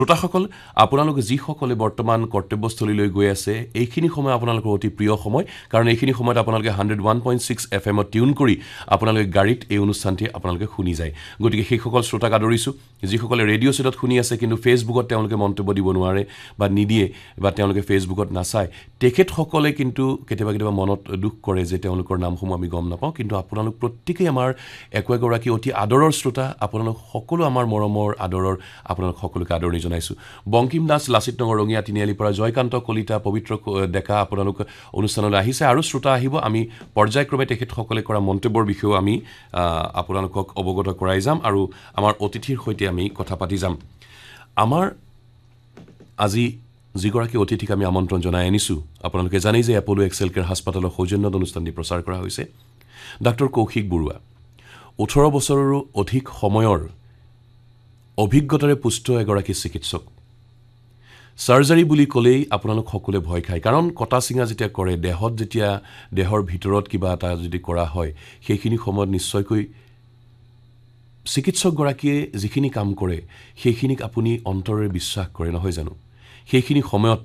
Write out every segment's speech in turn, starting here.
শ্ৰোতাসকল আপোনালোক যিসকলে বৰ্তমান কৰ্তব্যস্থলীলৈ গৈ আছে এইখিনি সময় আপোনালোকৰ অতি প্ৰিয় সময় কাৰণ এইখিনি সময়ত আপোনালোকে 101.6 FM টিউন কৰি আপোনালোকে গাড়ীত এই অনুষ্ঠানটি আপোনালোকে শুনি যায় গতিকে সেইসকল শ্ৰোতাক আদৰিছোঁ যিসকলে ৰেডিঅ' চেটত শুনি আছে কিন্তু ফেচবুকত তেওঁলোকে মন্তব্য দিব নোৱাৰে বা নিদিয়ে বা তেওঁলোকে ফেচবুকত নাচায় তেখেতসকলে কিন্তু কেতিয়াবা মনত দুখ কৰে যে তেওঁলোকৰ নামসমূহ আমি গম নাপাওঁ কিন্তু আপোনালোক প্ৰত্যেকেই আমাৰ একোগৰাকী অতি আদৰৰ শ্ৰোতা আপোনালোক সকলো আমাৰ মৰমৰ আদৰৰ আপোনালোক সকলোকে আদৰণি জনাইছোঁ বংকিম দাস লাচিত নগৰ ৰঙিয়া তিনিআলিৰ পৰা জয়কান্ত কলিতা পবিত্ৰ ডেকা আপোনালোক অনুষ্ঠানলৈ আহিছে আৰু শ্ৰোতা আহিব আমি পৰ্যায়ক্ৰমে তেখেতসকলে কৰা মন্তব্যৰ বিষয়েও আমি আপোনালোকক অৱগত কৰাই যাম আৰু আমাৰ অতিথিৰ সৈতে আমি কথা পাতি যাম আমাৰ আজি যিগৰাকী অতিথিক আমি আমন্ত্ৰণ জনাই আনিছোঁ আপোনালোকে জানেই যে এপলো এক্সেল কেয়াৰ হাস্পাতালৰ সৌজন্যত অনুষ্ঠানটি প্ৰচাৰ কৰা হৈছে ডাক্তৰ কৌশিক বৰুৱা 18 বছৰৰো অধিক সময়ৰ অভিজ্ঞতাৰে পুষ্ট এগৰাকী চিকিৎসক সাৰ্জাৰী বুলি ক'লেই আপোনালোক সকলোৱে ভয় খায় কাৰণ কটা চিঙা যেতিয়া কৰে দেহত যেতিয়া দেহৰ ভিতৰত কিবা এটা যদি কৰা হয় সেইখিনি সময়ত নিশ্চয়কৈ চিকিৎসকগৰাকীয়ে যিখিনি কাম কৰে সেইখিনিক আপুনি অন্তৰেৰে বিশ্বাস কৰে নহয় জানো সেইখিনি সময়ত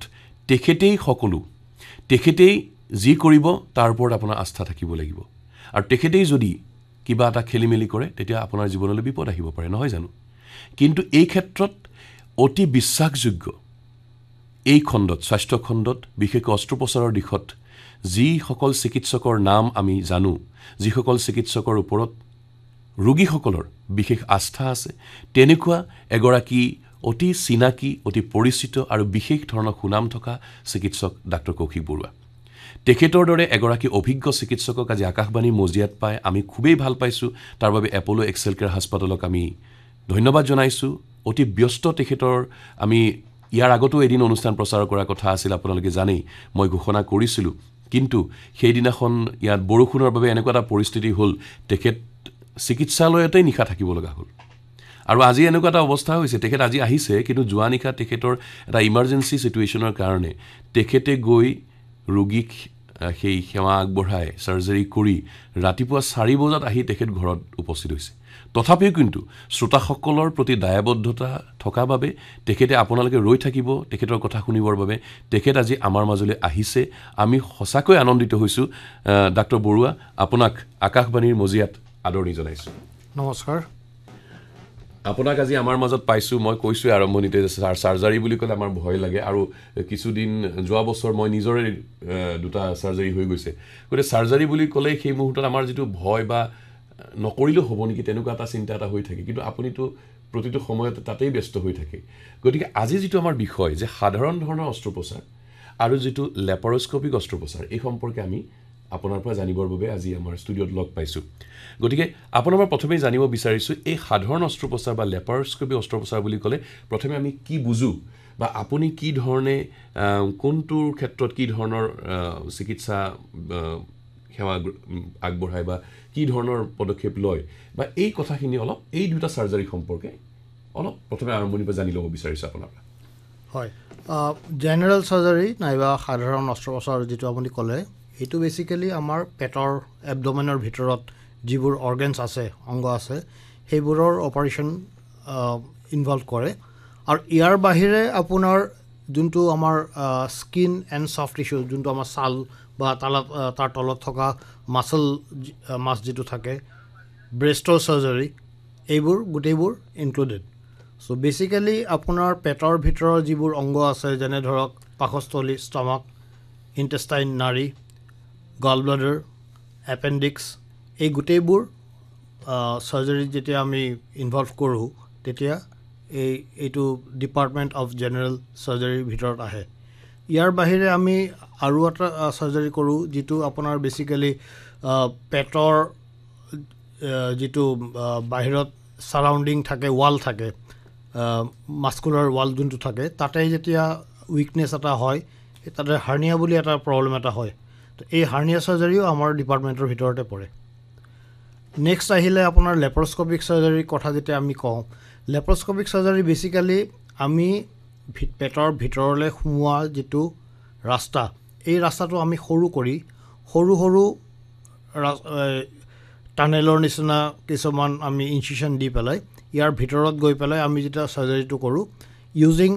তেখেতেই যি কৰিব তাৰ ওপৰত আপোনাৰ আস্থা থাকিব লাগিব আৰু তেখেতেই যদি কিবা এটা খেলিমেলি কৰে তেতিয়া আপোনাৰ জীৱনলৈ বিপদ আহিব পাৰে নহয় জানো কিন্তু এই ক্ষেত্ৰত অতি বিশ্বাসযোগ্য এই খণ্ডত স্বাস্থ্য খণ্ডত বিশেষকৈ অস্ত্ৰোপচাৰৰ দিশত যিসকল চিকিৎসকৰ নাম আমি জানো যিসকল চিকিৎসকৰ ওপৰত ৰোগীসকলৰ বিশেষ আস্থা আছে তেনেকুৱা এগৰাকী অতি চিনাকি অতি পৰিচিত আৰু বিশেষ ধৰণৰ সুনাম থকা চিকিৎসক ডাক্তৰ কৌশিক বৰুৱা তেখেতৰ দৰে এগৰাকী অভিজ্ঞ চিকিৎসকক আজি আকাশবাণীৰ মজিয়াত পাই আমি খুবেই ভাল পাইছোঁ তাৰ বাবে এপলো এক্সেল কেয়াৰ হাস্পাতালক আমি ধন্যবাদ জনাইছোঁ অতি ব্যস্ত তেখেতৰ আমি ইয়াৰ আগতো এদিন অনুষ্ঠান প্ৰচাৰ কৰাৰ কথা আছিল আপোনালোকে জানেই মই ঘোষণা কৰিছিলোঁ কিন্তু সেইদিনাখন ইয়াত বৰষুণৰ বাবে এনেকুৱা এটা পৰিস্থিতি হ'ল তেখেত চিকিৎসালয়তেই নিশা থাকিব লগা হ'ল আৰু আজি এনেকুৱা এটা অৱস্থা হৈছে তেখেত আজি আহিছে কিন্তু যোৱা নিশা তেখেতৰ এটা ইমাৰ্জেঞ্চি চিটুৱেশ্যনৰ কাৰণে তেখেতে গৈ ৰোগীক সেই সেৱা আগবঢ়াই সাৰ্জাৰী কৰি ৰাতিপুৱা 4 বজাত আহি তেখেত ঘৰত উপস্থিত হৈছে তথাপিও কিন্তু শ্ৰোতাসকলৰ প্ৰতি দায়বদ্ধতা থকা বাবে তেখেতে আপোনালোকে ৰৈ থাকিব তেখেতৰ কথা শুনিবৰ বাবে তেখেত আজি আমাৰ মাজলৈ আহিছে আমি সঁচাকৈ আনন্দিত হৈছোঁ ডাক্তৰ বৰুৱা আপোনাক আকাশবাণীৰ মজিয়াত আদৰণি জনাইছোঁ নমস্কাৰ আপোনাক আজি আমাৰ মাজত পাইছোঁ মই কৈছোঁ আৰম্ভণিতে যে সাৰ্জাৰী বুলি ক'লে আমাৰ ভয় লাগে আৰু কিছুদিন যোৱা বছৰ মই নিজৰে দুটা সাৰ্জাৰী হৈ গৈছে গতিকে সাৰ্জাৰী বুলি ক'লে সেই মুহূৰ্তত আমাৰ যিটো ভয় বা নকৰিলেও হ'ব নেকি তেনেকুৱা এটা চিন্তা এটা হৈ থাকে কিন্তু আপুনিতো প্ৰতিটো সময়তে তাতেই ব্যস্ত হৈ থাকে গতিকে আজি যিটো আমাৰ বিষয় যে সাধাৰণ ধৰণৰ অস্ত্ৰোপচাৰ আৰু যিটো লেপাৰস্কোপিক অস্ত্ৰোপচাৰ এই সম্পৰ্কে আমি আপোনাৰ পৰা জানিবৰ বাবে আজি আমাৰ ষ্টুডিঅ'ত লগ পাইছোঁ গতিকে আপোনাৰ পৰা প্ৰথমেই জানিব বিচাৰিছোঁ এই সাধাৰণ অস্ত্ৰোপচাৰ বা লেপাৰস্কোপিক অস্ত্ৰোপচাৰ বুলি ক'লে প্ৰথমে আমি কি বুজোঁ বা আপুনি কি ধৰণে কোনটোৰ ক্ষেত্ৰত কি ধৰণৰ চিকিৎসা সেৱা আগবঢ়ায় বা কি ধৰণৰ পদক্ষেপ লয় বা এই কথাখিনি অলপ এই দুটা সাৰ্জাৰী সম্পৰ্কে অলপ প্ৰথমে আৰম্ভণিৰ পৰা জানি ল'ব বিচাৰিছোঁ আপোনাৰ পৰা হয় জেনেৰেল সাৰ্জাৰী নাইবা সাধাৰণ অস্ত্ৰোপচাৰ যিটো আপুনি ক'লে এইটো বেচিকেলি আমাৰ পেটৰ এবডমেনৰ ভিতৰত যিবোৰ অৰ্গেনছ আছে অংগ আছে সেইবোৰৰ অপাৰেশ্যন ইনভলভ কৰে আৰু ইয়াৰ বাহিৰে আপোনাৰ যোনটো আমাৰ স্কিন এণ্ড ছফ্ট টিছ্যু যোনটো আমাৰ ছাল বা তাৰ তলত থকা মাছ যিটো থাকে ব্ৰেষ্টৰ সাৰ্জাৰী এইবোৰ গোটেইবোৰ ইনক্লুডেড চ' বেচিকেলি আপোনাৰ পেটৰ ভিতৰৰ যিবোৰ অংগ আছে যেনে ধৰক পাকস্থলী ষ্টমাক ইণ্টেষ্টাইন নাৰী গল ব্লাডাৰ এপেণ্ডিক্স এই গোটেইবোৰ সাৰ্জাৰীত যেতিয়া আমি ইনভলভ কৰোঁ তেতিয়া এইটো ডিপাৰ্টমেণ্ট অফ জেনেৰেল সাৰ্জাৰীৰ ভিতৰত আহে ইয়াৰ বাহিৰে আমি আৰু এটা সাৰ্জাৰী কৰোঁ যিটো আপোনাৰ বেচিকেলি পেটৰ যিটো বাহিৰত ছাৰাউণ্ডিং থাকে ৱাল থাকে মাস্কুলাৰ ৱাল যোনটো থাকে তাতে যেতিয়া উইকনেছ এটা হয় তাতে হাৰ্নিয়া বুলি এটা প্ৰব্লেম এটা হয় তো এই হাৰ্নিয়া সাৰ্জাৰীও আমাৰ ডিপাৰ্টমেণ্টৰ ভিতৰতে পৰে নেক্সট আহিলে আপোনাৰ লেপাৰস্কোপিক সাৰ্জাৰীৰ কথা যেতিয়া আমি কওঁ লেপাৰস্কোপিক সাৰ্জাৰী বেচিকেলি আমি পেটৰ ভিতৰলৈ সোমোৱা যিটো ৰাস্তা এই ৰাস্তাটো আমি সৰু কৰি সৰু টানেলৰ নিচিনা কিছুমান আমি ইনচিশ্যন দি পেলাই ইয়াৰ ভিতৰত গৈ পেলাই আমি যেতিয়া সাৰ্জাৰীটো কৰোঁ ইউজিং